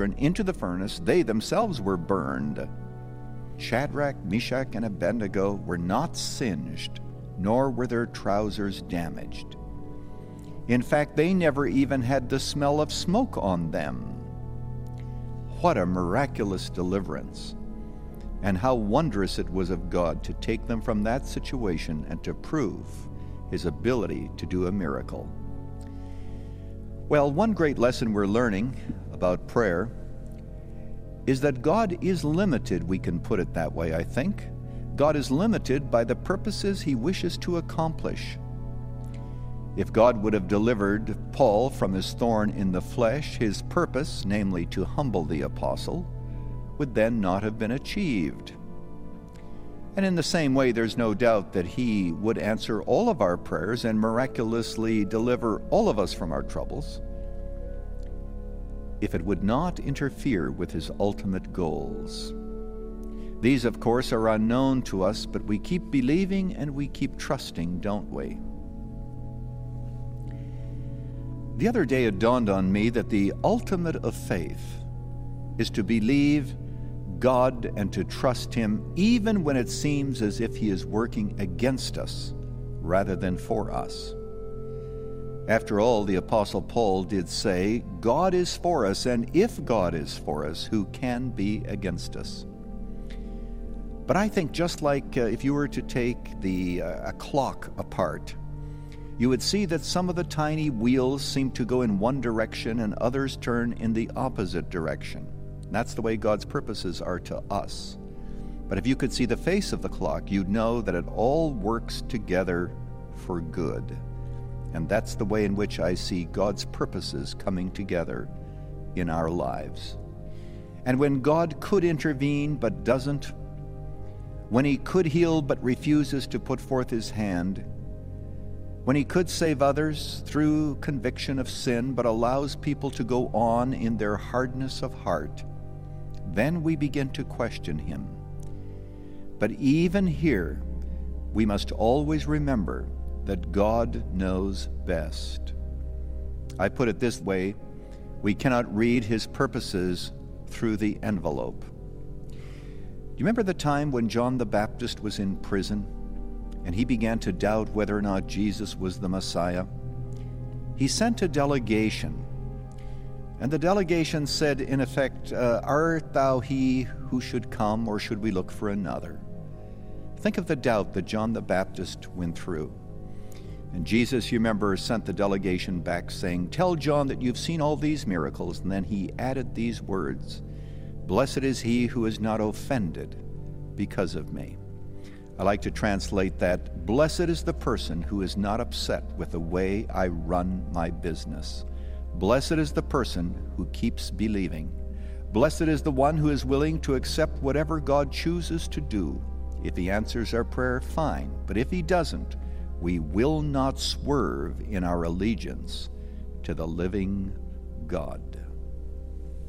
and into the furnace. They themselves were burned. Shadrach, Meshach, and Abednego were not singed, nor were their trousers damaged. In fact, they never even had the smell of smoke on them. What a miraculous deliverance! And how wondrous it was of God to take them from that situation and to prove His ability to do a miracle. Well, one great lesson we're learning about prayer is that God is limited, we can put it that way, I think. God is limited by the purposes He wishes to accomplish. If God would have delivered Paul from his thorn in the flesh, his purpose, namely to humble the apostle, would then not have been achieved. And in the same way, there's no doubt that He would answer all of our prayers and miraculously deliver all of us from our troubles if it would not interfere with His ultimate goals. These, of course, are unknown to us, but we keep believing and we keep trusting, don't we? The other day it dawned on me that the ultimate of faith is to believe God and to trust Him even when it seems as if He is working against us rather than for us. After all, the Apostle Paul did say, God is for us, and if God is for us, who can be against us? But I think just like if you were to take a clock apart, you would see that some of the tiny wheels seem to go in one direction and others turn in the opposite direction. And that's the way God's purposes are to us. But if you could see the face of the clock, you'd know that it all works together for good. And that's the way in which I see God's purposes coming together in our lives. And when God could intervene but doesn't, when He could heal but refuses to put forth His hand, when He could save others through conviction of sin but allows people to go on in their hardness of heart, then we begin to question Him. But even here, we must always remember that God knows best. I put it this way: we cannot read His purposes through the envelope. Do you remember the time when John the Baptist was in prison and he began to doubt whether or not Jesus was the Messiah? He sent a delegation, and the delegation said, in effect, art thou he who should come, or should we look for another? Think of the doubt that John the Baptist went through. And Jesus, you remember, sent the delegation back saying, tell John that you've seen all these miracles. And then He added these words, blessed is he who is not offended because of me. I like to translate that, blessed is the person who is not upset with the way I run my business. Blessed is the person who keeps believing. Blessed is the one who is willing to accept whatever God chooses to do. If He answers our prayer, fine. But if He doesn't, we will not swerve in our allegiance to the living God.